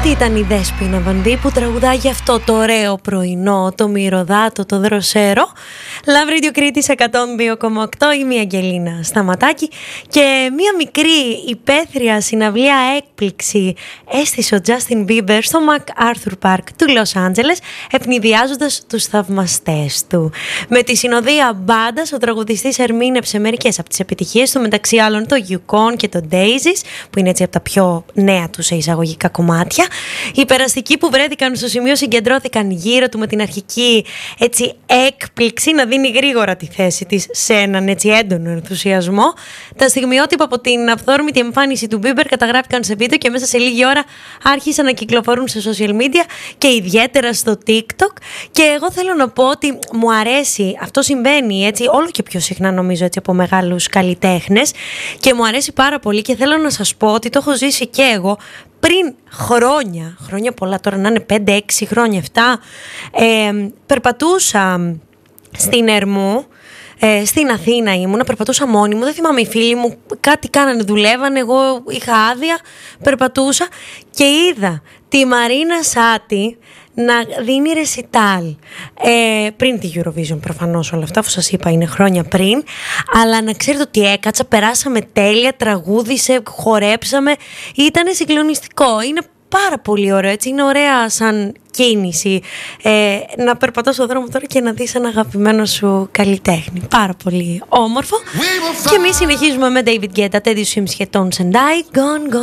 Αυτή ήταν η Δέσποινα Βανδύ που τραγουδάει για αυτό το ωραίο πρωινό, το μυρωδάτο, το δροσέρο. Love Radio Κρήτης 102,8. Είμαι η Αγγελίνα Σταματάκη και μία μικρή υπαίθρια συναυλία έκπληξη έστησε ο Justin Bieber στο MacArthur Park του Λος Άντζελες, ευνηδιάζοντας τους θαυμαστές του. Με τη συνοδεία μπάντας, ο τραγουδιστής ερμήνευσε μερικές από τις επιτυχίες του, μεταξύ άλλων το Yukon και το Daisies, που είναι έτσι από τα πιο νέα του σε εισαγωγικά κομμάτια. Οι περαστικοί που βρέθηκαν στο σημείο συγκεντρώθηκαν γύρω του με την αρχική έτσι έκπληξη να δίνει γρήγορα τη θέση της σε έναν έτσι έντονο ενθουσιασμό. Τα στιγμιότυπα από την αυθόρμητη εμφάνιση του Bieber καταγράφηκαν σε βίντεο και μέσα σε λίγη ώρα άρχισαν να κυκλοφορούν σε social media και ιδιαίτερα στο TikTok. Και εγώ θέλω να πω ότι μου αρέσει, αυτό συμβαίνει έτσι όλο και πιο συχνά νομίζω έτσι από μεγάλους καλλιτέχνες και μου αρέσει πάρα πολύ και θέλω να σας πω ότι το έχω ζήσει και εγώ πριν χρόνια πολλά, τώρα να είναι 5-6 χρόνια 7, περπατούσα στην Ερμού, στην Αθήνα ήμουνα, περπατούσα μόνη μου, δεν θυμάμαι, οι φίλοι μου κάτι κάνανε, δουλεύανε, εγώ είχα άδεια, περπατούσα και είδα τη Μαρίνα Σάτι να δίνει ρεσιτάλ πριν τη Eurovision, προφανώς όλα αυτά, αφού σας είπα είναι χρόνια πριν, αλλά να ξέρετε ότι έκατσα, περάσαμε τέλεια, τραγούδισε, χορέψαμε, ήταν συγκλονιστικό, είναι πάρα πολύ ωραίο, έτσι, είναι ωραία σαν κίνηση να περπατώ στον δρόμο τώρα και να δεις ένα αγαπημένο σου καλλιτέχνη, πάρα πολύ όμορφο. Και εμείς συνεχίζουμε με David Guetta, Teddy Swims και Tones and I, Gone Gone.